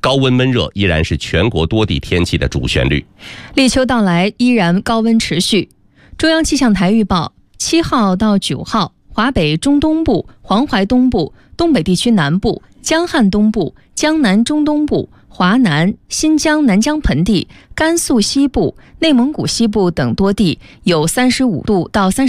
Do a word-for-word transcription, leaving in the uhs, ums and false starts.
高温闷热依然是全国多地天气的主旋律。 立秋到来，依然高温持续。中央气象台预报，七号到九号，华北中东部、黄淮东部、东北地区南部、江汉东部、江南中东部、华南、新疆南疆盆地、甘肃西部、内蒙古西部等多地有三十五度到三十